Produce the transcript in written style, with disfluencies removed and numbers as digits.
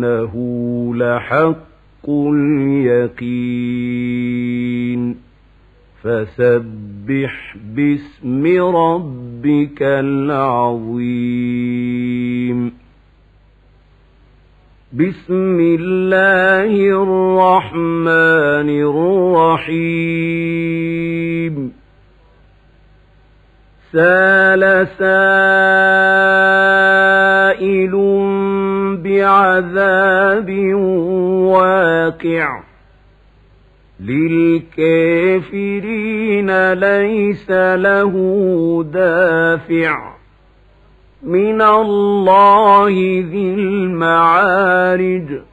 إنه لحق اليقين فسبح باسم ربك العظيم بسم الله الرحمن الرحيم سأل سائل بعذاب واقع للكافرين ليس له دافع من الله ذي المعارج